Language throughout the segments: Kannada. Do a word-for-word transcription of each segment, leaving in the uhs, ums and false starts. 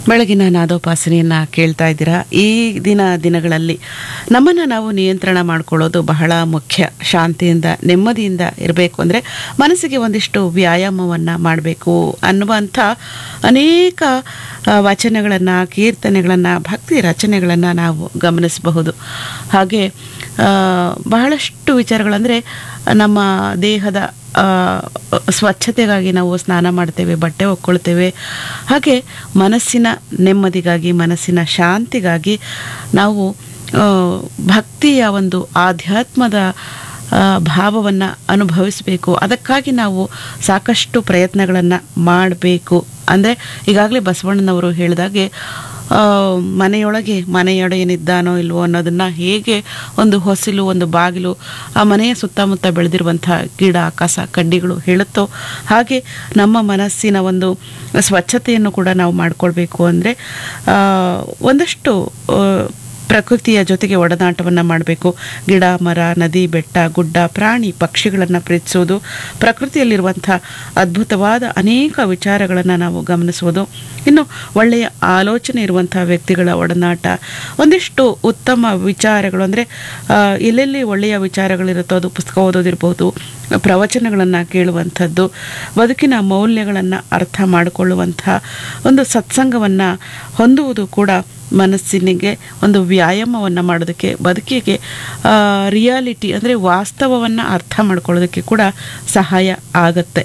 ಬೆಳಗಿನ ನಾದೋಪಾಸನೆಯನ್ನು ಕೇಳ್ತಾ ಇದ್ದೀರಾ. ಈ ದಿನ ದಿನಗಳಲ್ಲಿ ನಮ್ಮನ್ನು ನಾವು ನಿಯಂತ್ರಣ ಮಾಡ್ಕೊಳ್ಳೋದು ಬಹಳ ಮುಖ್ಯ. ಶಾಂತಿಯಿಂದ ನೆಮ್ಮದಿಯಿಂದ ಇರಬೇಕು ಅಂದರೆ ಮನಸ್ಸಿಗೆ ಒಂದಿಷ್ಟು ವ್ಯಾಯಾಮವನ್ನು ಮಾಡಬೇಕು ಅನ್ನುವಂಥ ಅನೇಕ ವಚನಗಳನ್ನು, ಕೀರ್ತನೆಗಳನ್ನು, ಭಕ್ತಿ ರಚನೆಗಳನ್ನು ನಾವು ಗಮನಿಸಬಹುದು. ಹಾಗೆ ಬಹಳಷ್ಟು ವಿಚಾರಗಳಂದರೆ ನಮ್ಮ ದೇಹದ ಸ್ವಚ್ಛತೆಗಾಗಿ ನಾವು ಸ್ನಾನ ಮಾಡ್ತೇವೆ, ಬಟ್ಟೆ ಒಕ್ಕೊಳ್ತೇವೆ. ಹಾಗೆ ಮನಸ್ಸಿನ ನೆಮ್ಮದಿಗಾಗಿ, ಮನಸ್ಸಿನ ಶಾಂತಿಗಾಗಿ ನಾವು ಭಕ್ತಿಯ ಒಂದು ಆಧ್ಯಾತ್ಮದ ಭಾವವನ್ನು ಅನುಭವಿಸಬೇಕು. ಅದಕ್ಕಾಗಿ ನಾವು ಸಾಕಷ್ಟು ಪ್ರಯತ್ನಗಳನ್ನು ಮಾಡಬೇಕು. ಅಂದರೆ ಈಗಾಗಲೇ ಬಸವಣ್ಣನವರು ಹೇಳಿದಾಗೆ ಮನೆಯೊಳಗೆ ಮನೆಯೊಡೆಯನಿದ್ದಾನೋ ಇಲ್ವೋ ಅನ್ನೋದನ್ನು ಹೇಗೆ ಒಂದು ಹೊಸಿಲು, ಒಂದು ಬಾಗಿಲು, ಆ ಮನೆಯ ಸುತ್ತಮುತ್ತ ಬೆಳೆದಿರುವಂಥ ಗಿಡ, ಕಸ, ಕಡ್ಡಿಗಳು ಹೇಳುತ್ತೋ ಹಾಗೆ ನಮ್ಮ ಮನಸ್ಸಿನ ಒಂದು ಸ್ವಚ್ಛತೆಯನ್ನು ಕೂಡ ನಾವು ಮಾಡಿಕೊಳ್ಬೇಕು. ಅಂದರೆ ಒಂದಷ್ಟು ಪ್ರಕೃತಿಯ ಜೊತೆಗೆ ಒಡನಾಟವನ್ನು ಮಾಡಬೇಕು. ಗಿಡ, ಮರ, ನದಿ, ಬೆಟ್ಟ, ಗುಡ್ಡ, ಪ್ರಾಣಿ, ಪಕ್ಷಿಗಳನ್ನು ಪ್ರೀತಿಸೋದು, ಪ್ರಕೃತಿಯಲ್ಲಿರುವಂಥ ಅದ್ಭುತವಾದ ಅನೇಕ ವಿಚಾರಗಳನ್ನು ನಾವು ಗಮನಿಸೋದು, ಇನ್ನು ಒಳ್ಳೆಯ ಆಲೋಚನೆ ಇರುವಂಥ ವ್ಯಕ್ತಿಗಳ ಒಡನಾಟ, ಒಂದಿಷ್ಟು ಉತ್ತಮ ವಿಚಾರಗಳು ಅಂದರೆ ಎಲ್ಲೆಲ್ಲಿ ಒಳ್ಳೆಯ ವಿಚಾರಗಳಿರುತ್ತೋ ಅದು ಪುಸ್ತಕ ಓದೋದಿರ್ಬೋದು, ಪ್ರವಚನಗಳನ್ನು ಕೇಳುವಂಥದ್ದು, ಬದುಕಿನ ಮೌಲ್ಯಗಳನ್ನು ಅರ್ಥ ಮಾಡಿಕೊಳ್ಳುವಂಥ ಒಂದು ಸತ್ಸಂಗವನ್ನು ಹೊಂದುವುದು ಕೂಡ ಮನಸ್ಸಿನಿಗೆ ಒಂದು ವ್ಯಾಯಾಮವನ್ನು ಮಾಡೋದಕ್ಕೆ, ಬದುಕಿಗೆ ರಿಯಾಲಿಟಿ ಅಂದರೆ ವಾಸ್ತವವನ್ನು ಅರ್ಥ ಮಾಡ್ಕೊಳ್ಳೋದಕ್ಕೆ ಕೂಡ ಸಹಾಯ ಆಗತ್ತೆ.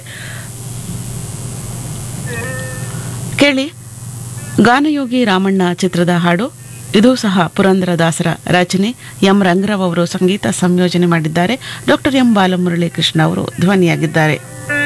ಕೇಳಿ ಗಾನಯೋಗಿ ರಾಮಣ್ಣ ಚಿತ್ರದ ಹಾಡು. ಇದು ಸಹ ಪುರಂದರದಾಸರ ರಚನೆ. ಎಂ ರಂಗರಾವ್ ಅವರು ಸಂಗೀತ ಸಂಯೋಜನೆ ಮಾಡಿದ್ದಾರೆ. ಡಾಕ್ಟರ್ ಎಂ ಬಾಲಮುರಳಿ ಕೃಷ್ಣ ಅವರು ಧ್ವನಿಯಾಗಿದ್ದಾರೆ.